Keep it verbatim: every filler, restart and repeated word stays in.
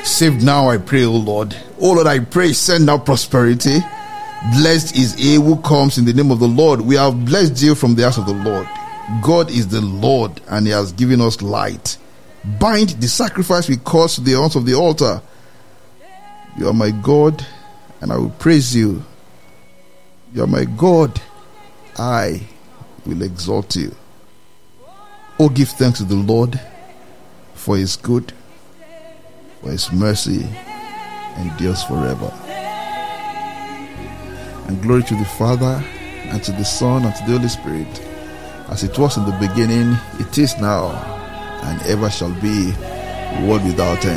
Save now, I pray, O Lord. O Lord, I pray, send now prosperity. Blessed is he who comes in the name of the Lord. We have blessed you from the house of the Lord. God is the Lord, and he has given us light. Bind the sacrifice we cause to the horns of the altar. You are my God, and I will praise you. You are my God, I will exalt you. Oh, give thanks to the Lord, for his good, for his mercy endures forever. And glory to the Father, and to the Son, and to the Holy Spirit, as it was in the beginning, it is now, and ever shall be, world without end.